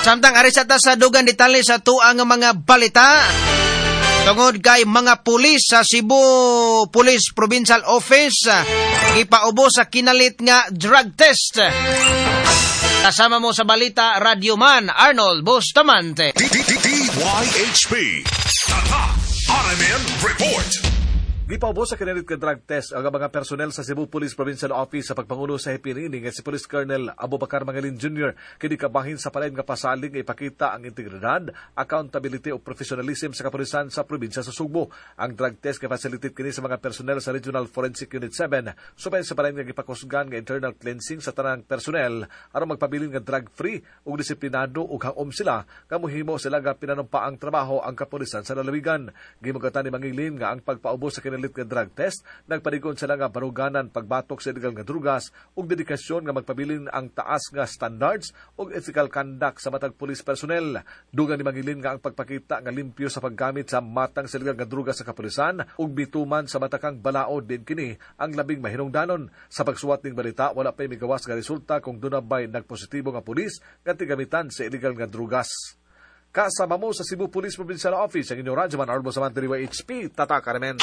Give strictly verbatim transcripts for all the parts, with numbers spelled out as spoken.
Samtang arisata sa dugan detalye sa tuang mga balita tungod kay mga pulis sa Cebu Police Provincial Office ipaubo sa kinalit nga drug test. Kasama mo sa balita Radyoman Arnold Bustamante. D Y H P Tatak R M N Report. Gipaubo sa kinalit ka drug test ang mga personel sa Cebu Police Provincial Office sa pagpangulo sa hipirining at si Police Colonel Abubakar Mangalin Junior kini kabahin sa palain nga pasaling nga ipakita ang integridad, accountability o professionalism sa kapulisan sa probinsya sa Sugbo. Ang drug test kay facilitate kini sa mga personel sa Regional Forensic Unit seven subay sa palain nga gipakusgan nga internal cleansing sa tanang personel aron magpabilin nga drug-free ug disiplinado ug hangom sila nga mohimo sila nga pinanumpaang trabaho ang kapulisan sa lalawigan. Gimugatan ni Mangalin nga ang pagpaubo sa kinalit nga drug test nagpadigon sila nga baruganan pagbatok sa illegal nga drugas ug dedikasyon nga magpabilin ang taas nga standards ug ethical conduct sa matag police personnel. Dugan ni Mangilin nga ang pagpakita nga limpyo sa paggamit sa matang sa illegal nga drugas sa kapulisan ug bituman sa matakang balaod din kini ang labing mahinungdanon. Sa pagsuwat ning balita wala pay migawas nga resulta kung dunabay nagpositibo nga pulis nga tigamitan sa illegal nga drugas. Kasama mo sa Cebu Police Provincial Office ang inyong Radyoman Arnold Bustamante D Y H P Tatak R M N.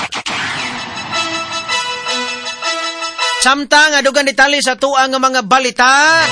Samtang adugan detalye sa tuang mga balita.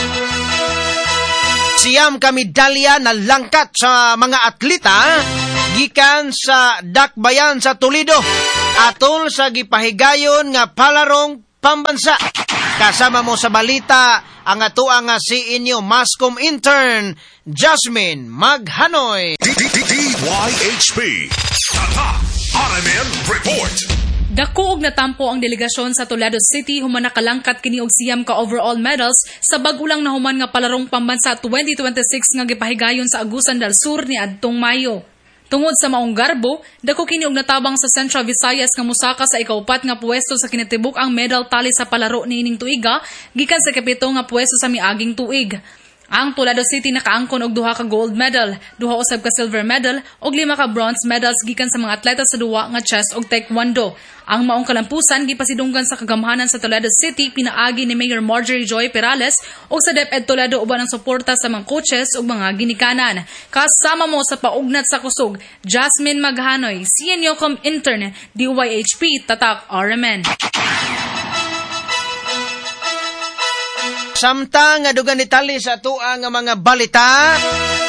Siyam ka medalya na langkat sa mga atleta gikan sa Dakbayan sa Toledo atol sa gipahigayon nga palarong pambansa. Kasama mo sa balita ang atuang nga si inyo Mascom intern Jasmine Maghanoy. D Y H P Tatak R M N Report. Dako og natampo ang delegasyon sa Toledo City human nakalangkat kini og siyam ka overall medals sa bag-ulang nahuman nga palarong pambansa twenty twenty-six nga gipahigayon sa Agusan del Sur ni adtong Mayo. Tungod sa maong garbo, dako kini og natabang sa Central Visayas nga mosaka sa ikaupat nga puwesto sa kinatibuk ang medal tally sa palaro niining tuiga gikan sa kapito nga puwesto sa miaging tuig. Ang Toledo City nakaangkon og duha ka gold medal, duha usab ka silver medal ug lima ka bronze medals gikan sa mga atleta sa duwa nga chess ug taekwondo. Ang maong kalampusan gipasidunggan sa kagamhanan sa Toledo City pinaagi ni Mayor Marjorie Joy Perales ug sa DepEd Toledo uban ang suporta sa mga coaches ug mga ginikanan. Kasama mo sa paugnat sa kusog, Jasmine Maghanoy, C N U C O M intern D Y H P Tatak R M N. Samtang adugan detalye sa tuang mga balita.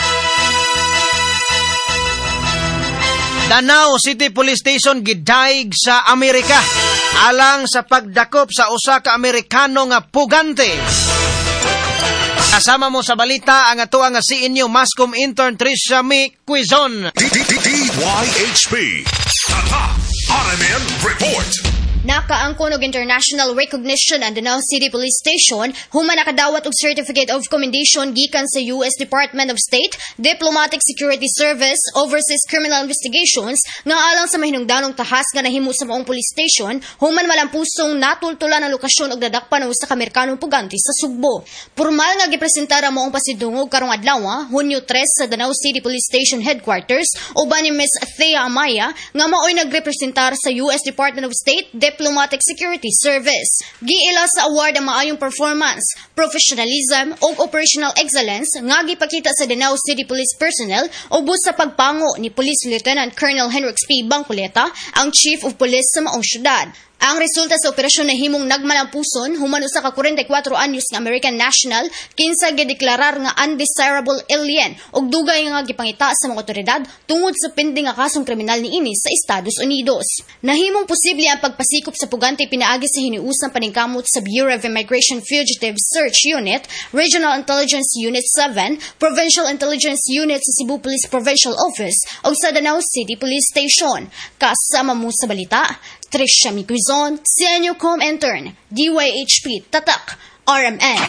Danau City Police Station gidaig sa Amerika alang sa pagdakop sa usa ka Amerikano nga pugante. Kasama mo sa balita ang atuang nga si inyo Mascom intern Trisha Mi Quizon. D Y H P Tatak R M N Report. Nakaangkon og international recognition ang Danau City Police Station human nakadawat og Certificate of Commendation gikan sa U S Department of State, Diplomatic Security Service, Overseas Criminal Investigations nga alang sa mahinungdanong tahas nga nahimo sa maong police station human malampusong natultulan ang lokasyon og dadakpan sa Amerikanong pugante sa Sugbo. Formal nga gipresentar ang maong pasidungog karong adlaw, Hunyo three sa Danau City Police Station Headquarters uban ni Miss Thea Amaya nga maoy nagrepresentar sa U S Department of State, Diplomatic Security Service. Giila sa award ang maayong performance, professionalism ug operational excellence nga gipakita sa Danau City Police personnel ubos sa pagpango ni Police Lieutenant Colonel Henrix P. Bangkuleta, ang Chief of Police sa maong syudad. Ang resulta sa operasyon na himong nagmalampuson human usa ka forty-four anyos nga American national kinsa gideklarar nga undesirable alien ug dugay nga gipangita sa mga otoridad tungod sa pending nga kasong kriminal niini sa Estados Unidos. Nahimong posible ang pagpasikop sa pugante pinaagi sa hiniusang paningkamot sa Bureau of Immigration Fugitive Search Unit, Regional Intelligence Unit seven, Provincial Intelligence Unit sa Cebu Police Provincial Office ug sa Danau City Police Station. Kasama mo sa balita, Trisha Mi Quizon, C N U C O M intern, D Y H P Tatak R M N.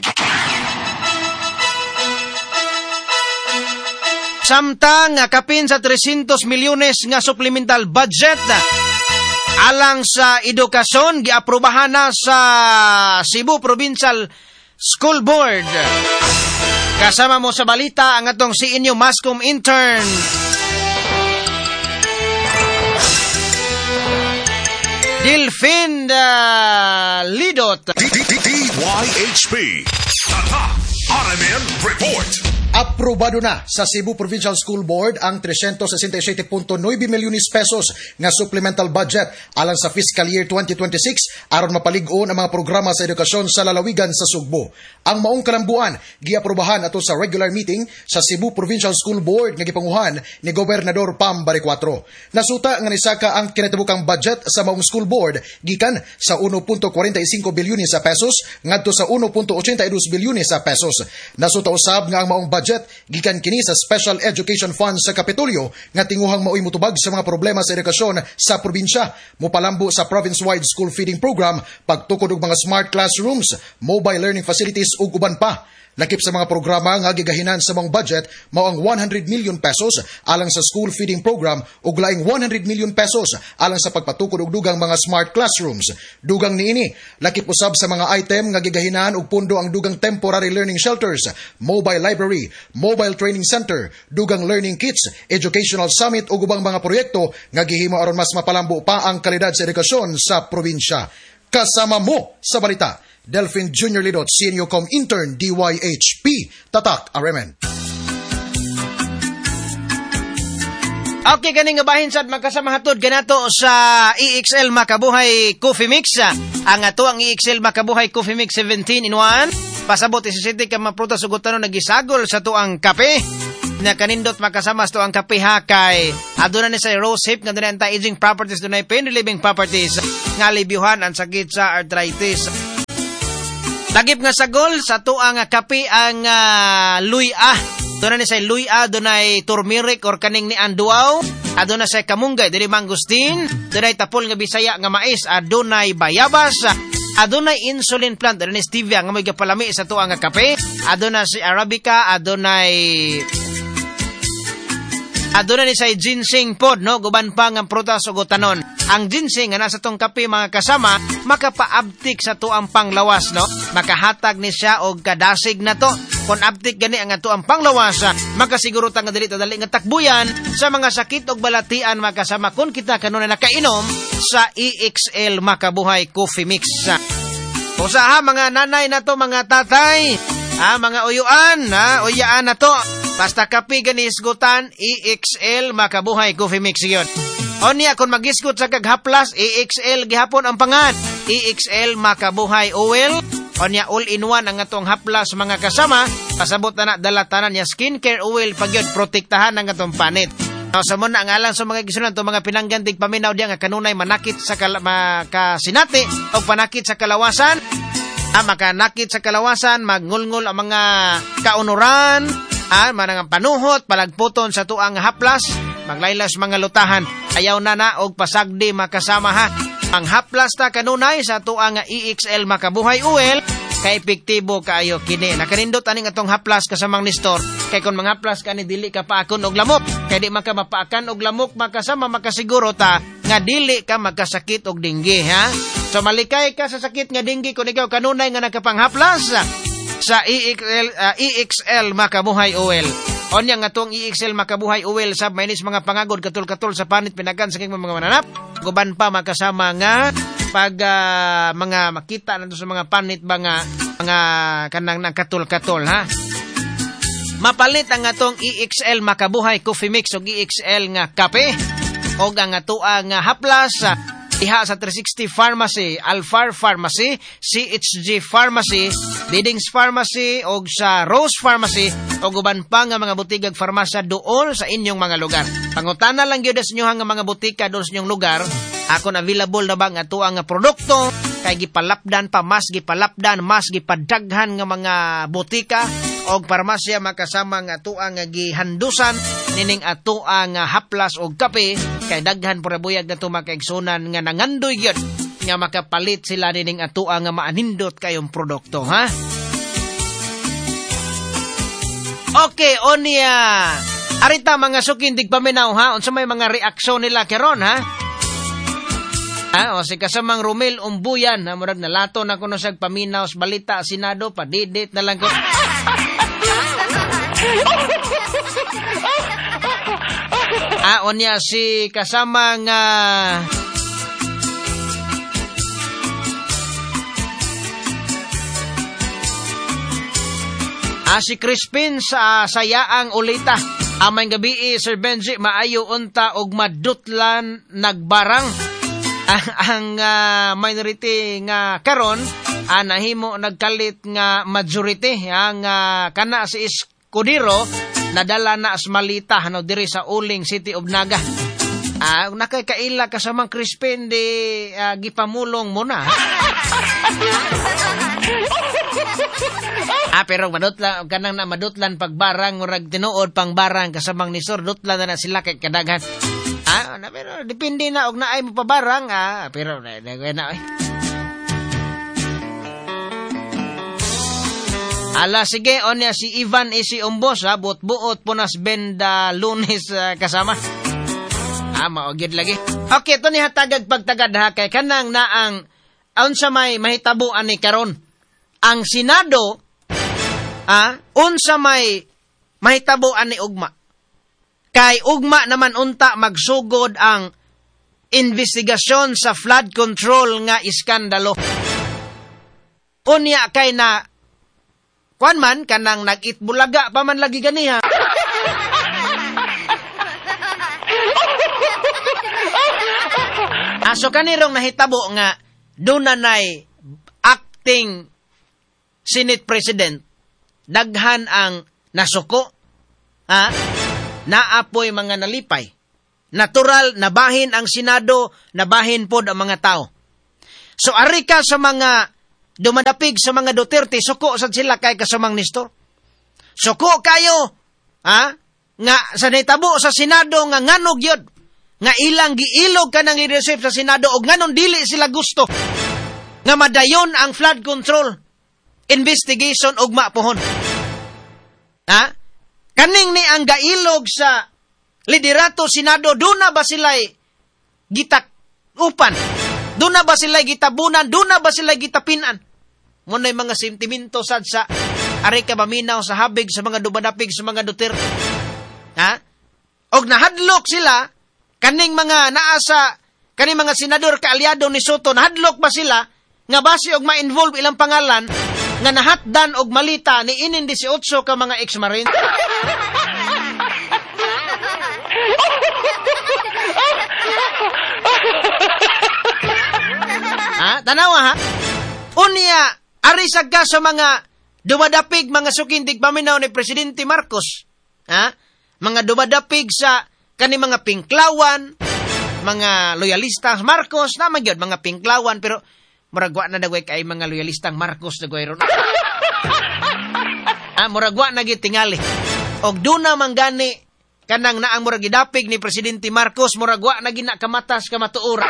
Samtang kapin sa three hundred milyones nga supplemental budget alang sa edukasyon giaprobahan na sa Cebu Provincial School Board. Kasama mo sa balita ang atong si inyo Mascom intern Delphine uh, Lidot. D Y H P Tatak R M N Report. Apro Aprobado na sa Cebu Provincial School Board ang three hundred sixty-seven point nine milyones pesos nga supplemental budget alang sa fiscal year twenty twenty-six aron mapalig-on ang mga programa sa edukasyon sa lalawigan sa Sugbo. Ang maong kalambuan giaprobahan ato sa regular meeting sa Cebu Provincial School Board nga gipanguhan ni Gobernador Pam Bariccuatro. Nasuta nga nisaka ang kinatibukang budget sa maong school board gikan sa one point forty-five bilyones sa pesos ngadto sa one point eighty-two bilyones sa pesos. Nasuta usab nga ang maong budget gikan kini sa Special Education Fund sa Kapitolyo nga tinguhang maoy mutubag sa mga problema sa edukasyon sa probinsya. Mopalambo sa province-wide school feeding program, pagtukod og mga smart classrooms, mobile learning facilities ug uban pa. Lakip sa mga programa nga gigahinan sa mong budget mao ang one hundred million pesos alang sa school feeding program ug laing one hundred million pesos alang sa pagpatukod og dugang mga smart classrooms. Dugang niini, lakip usab sa mga item nga gigahinan og pundo ang dugang temporary learning shelters, mobile library, mobile training center, dugang learning kits, educational summit ug ubang mga proyekto nga gihimo aron mas mapalambo pa ang kalidad sa edukasyon sa probinsya. Kasama mo sa balita, Delphine Junior Lidot, Senior Com Intern, D Y H P, Tatak, R M N. Okay, ganing nga bahin sad magkasamahatod ganato sa E X L Makabuhay Coffee Mix. Ang ato ang E X L Makabuhay Coffee Mix seventeen in one. Pasabot isisiti ka maprutas ug utano nagisagol sa tuang kape. Na kanindot makasama sa tuang kape ha kay aduna ni sa rose hip nga dunay anti-aging properties, dunay pain relieving properties nga libyuhan ang sakit sa arthritis. Lagip nga sagol sa tuang kape ang uh, luya. Doon na sa luya, doon ay turmeric or kaning ni anduaw. Doon na sa kamunggay, doon ay mangustin. Doon ay tapol nga bisaya nga mais. Doon ay bayabas. Doon ay insulin plant. Doon ay stevia nga may kapalami sa tuang kape. Doon na si arabica. Doon ay... Doon na ni sa ginseng pod, no? Guban pa nga prutas o gutanon. Ang ginseng nga nasa tong kape mga kasama, makapaabtik sa tuang panglawas, no? Makahatag ni siya og kadasig na to. Kung abtik gani ang atuang panglawas, makasiguro ta nga dili ta dali nga takbuyan sa mga sakit og balatian makasama kung kita kanunay nakainom sa E X L Makabuhay Coffee Mix. Usa ha mga nanay na to, mga tatay, ah, mga uyuan, ha, uyaan na to. Basta kape gani isgutan, E X L Makabuhay Coffee Mix yun. Onya, kung mag-isgot sa kaghaplas, E X L gihapon ang pangan. E X L Makabuhay Oil. Onya, all-in-one ang atong haplas mga kasama. Pasabot na na dalatanan niya skincare oil pag yun, protektahan ang atong panit. No, sa muna ang alang sa mga gisunan to mga pinanggantig paminaw diya nga kanunay manakit sa kal- makasinati o panakit sa kalawasan. Ah, makanakit sa kalawasan, magngulngol ang mga kaunuran, ah, manang panuhot, palagputon sa tuang haplas, maglaylas mga lutahan, ayaw na na og pasagdi makasama ha. Ang haplas ta kanunay sa tuang E X L Makabuhay Oil, kay epektibo kaayo kini. Nakanindot aning atong haplas kasamang nistor, kay kung mga haplas kani dili ka paakon og lamok, kay di maka mapaakan og lamok makasama makasiguro ta nga dili ka magkasakit og dinggi ha. So malikay ka sa sakit nga dinggi kung ikaw kanunay nga nakapanghaplas sa E X L, uh, E X L Makabuhay Oil. Onya nga tong E X L Makabuhay Oil sab mainis mga pangagod katul-katul sa panit pinagan sa mga mananap. Guban pa makasama nga pag uh, mga makita nato sa mga panit ba nga mga kanang nang katul-katul ha. Mapalit ang atong E X L Makabuhay Coffee Mix o E X L nga kape o ang ato ang haplas iha sa three sixty Pharmacy, Alfar Pharmacy, C H G Pharmacy, Bidings Pharmacy o sa Rose Pharmacy o guban pa nga mga butigag farmasya doon sa inyong mga lugar. Pangutana lang gyud sa inyo nga mga butika doon sa inyong lugar, akon available na ba nga ato ang produkto kay gipalapdan pa, mas gipalapdan, mas gipadaghan nga mga butika og farmasya makasama nga ato ang gihandusan nining ato ang haplas og kape kay daghan pura buyag na to makaigsunan nga nangandoy gyud nga makapalit sila nining ato ang maanindot kayong produkto ha. Okay, onya arita mga sukin digpaminaw ha, unsa may mga reaksyon nila karon ha. Ah, o si kasamang Romel Umbuyan, na murag nalato na kuno sa paminaw sa balita Senado, padidit na lang ko. Ah, onya si kasamang uh, Ah, si Crispin sa Sayaang Ulita. Amay gabi, Sir Benji, maayo unta og madutlan nagbarang. ang ang uh, minority nga karon ah, nahimo nagkalit nga majority. Ang uh, kana si Escudero nadala na as Malita ano diri sa Uling City of Naga. Ah, nakakaila ka sa mang Crispin di uh, gipamulong mo na. Ah, pero madutlan kanang na madutlan pagbarang murag tinuod pang barang kasamang ni Sir dutlan na, na sila kay kadaghan. Ah, na, pero depende na og naay mo pa barang ah, pero na na, na eh. Ala sige onya si Ivan isi umbos ha buot-buot punas benda Lunes uh, kasama. Ah, maogid lagi. Okay, to ni hatagag pagtagad ha kay kanang na ang unsa may mahitabuan ni karon. Ang Senado ah, unsa may mahitabuan ni ugma. Kay ugma naman unta magsugod ang investigasyon sa flood control nga iskandalo. Unya kay na kuan man kanang nag-itbulaga pa man lagi ganiha. Aso kanirong nahitabo nga dunay acting Senate President daghan ang nasuko ha naapoy mga nalipay. Natural nabahin ang Senado, nabahin pod ang mga tao. So ari ka sa mga dumadapig sa mga Duterte, suko sad sila kay kasamang Nestor. Suko kayo ha nga sa nitabo sa Senado nga nganog yun nga ilang giilog ka ng leadership sa Senado o nganon dili sila gusto nga madayon ang flood control investigation og mapuhon. Ha? Kaning ni ang gailog sa liderato Senado, duna ba sila'y gitak upan? Duna ba sila'y gitabunan? Duna ba sila'y gitapinan? Muna'y mga sentimento sad sa ari ka maminaw sa habig sa mga dumadapig sa mga Duterte. Ha? Og nahadlok sila kaning mga naasa kaning mga senador kaalyado ni Soto, nahadlok ba sila nga base og ma-involve ilang pangalan nga nahatdan og malita ni inin eighteen ka mga ex-marine. Ha? Tanawa ha? Unya, ari sagka sa mga dumadapig mga sukindig paminaw ni Presidente Marcos. Ha? Mga dumadapig sa kani mga pinklawan, mga loyalistang Marcos, naman yun, mga pinklawan, pero muragwa na dagway kay mga loyalistang Marcos dagway ron. Ah, muragwa na gitingali. Og duna man gani kanang naang murag gidapig ni Presidente Marcos, muragwa na gina kamatas kamatuura.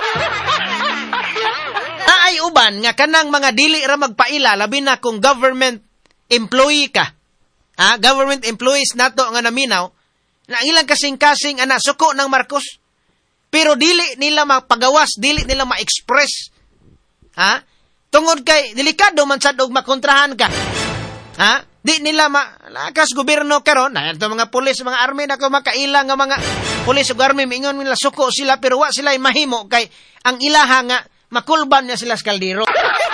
Naay uban nga kanang mga dili ra magpaila labi na kung government employee ka. Ah, government employees nato nga naminaw na ilang kasing-kasing ana suko ng Marcos. Pero dili nila mapagawas, dili nila ma-express. Ha? Tungod kay delikado man sad og makontrahan ka. Ha? Di nila malakas gobyerno karon, na ito mga pulis, mga army na ko makaila nga mga pulis ug army mingon nila suko sila pero wa sila mahimo kay ang ilaha nga makulban niya sila sa kaldero.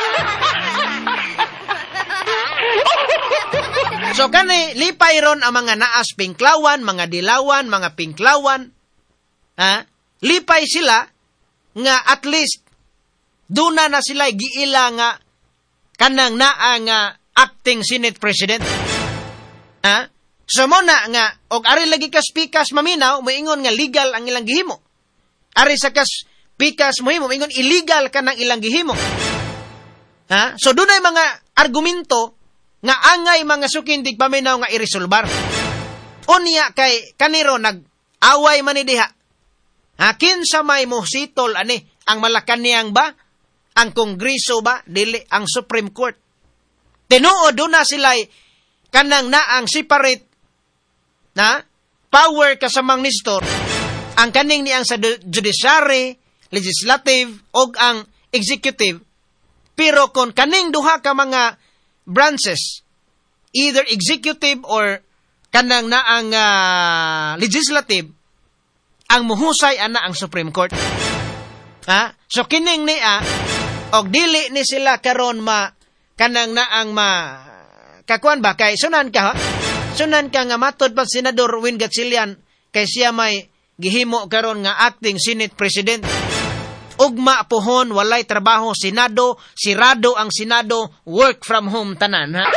So kani lipay ron ang mga naas pinklawan, mga dilawan, mga pinklawan. Ha? Lipay sila nga at least duna na sila giila nga kanang naa nga acting Senate President. Ha? So mo na nga og ari lagi kas pikas maminaw moingon nga legal ang ilang gihimo. Ari sa kas pikas mohimo moingon illegal kanang ilang gihimo. Ha? So dunay mga argumento nga angay mga sukindig paminaw nga iresolbar. Unya kay kaniro nag-away man ni diha. Ha, kinsa may mohsitol ani ang Malacañang ba? Ang Kongreso ba? Dili ang Supreme Court. Tinuod na sila kanang naang separate na power kasamang Nestor ang kaning ni ang sa judiciary, legislative og ang executive. Pero kon kaning duha ka mga branches, either executive or kanang naang uh, legislative, ang muhusay ana ang Supreme Court. Ha? So kining niya og dili ni sila karon ma kanang naang ma kakuan ba kay sunan ka ha? Sunan ka nga matod pa Senador Win Gatchalian kay siya may gihimo karon nga acting Senate President. Ugma pohon walay trabaho Senado, sirado ang Senado, work from home tanan ha.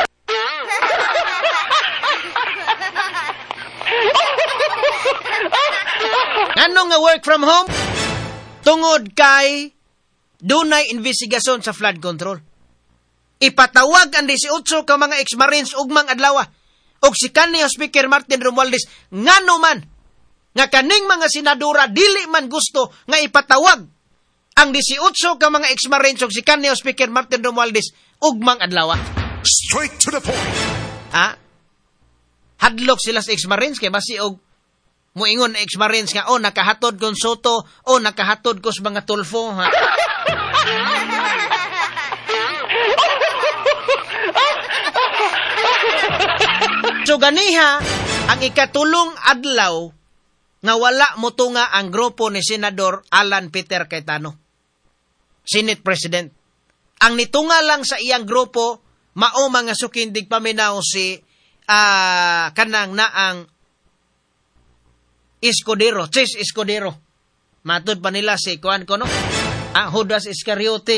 Ano nga work from home? Tungod kay dunay investigasyon sa flood control. Ipatawag ang eighteen ka mga ex-Marines ugmang adlaw. Og si kanhi Speaker Martin Romualdez ngano man nga kaning mga senadora dili man gusto nga ipatawag ang eighteen ka mga ex-Marines og si kanhi Speaker Martin Romualdez ugmang adlaw. Straight to the point. Ha? Hadlok sila sa ex-Marines kay basi og muingon ex-Marines nga oh nakahatod kon Soto, oh nakahatod ko sa mga Tulfo ha. So ganiha ang ikatulong adlaw nga wala motunga ang grupo ni Senador Alan Peter Cayetano, Senate President. Ang nitunga lang sa iyang grupo mao mga sukindig paminaw si uh, kanang naang Escudero, Chis Escudero. Matod pa nila si kuan ko no? Ah, Judas Iscariote.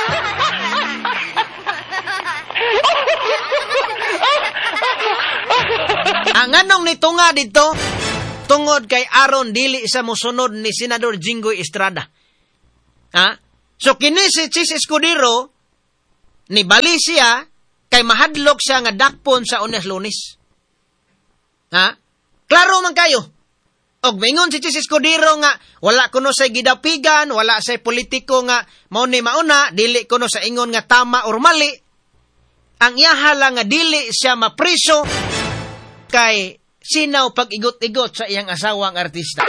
Ang anong nitunga dito, tungod kay aron dili sa musunod ni Senador Jinggoy Estrada. Ha? So kini si Chis Escudero, ni bali siya, kay mahadlok siya nga dakpon sa Unes Lunes. Ha? Klaro man kayo. Og mingon si Chis Escudero nga, wala kuno sa gidapigan, wala sa politiko nga, mauni mauna, dili kuno sa ingon nga tama or mali. Ang iyahala nga dili siya mapriso, kay sinaw pag-igot-igot sa iyang asawang artista.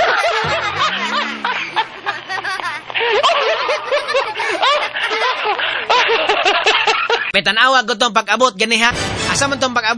May tanawa ko tong pag-abot ganiha. Asa man tong pag-abot?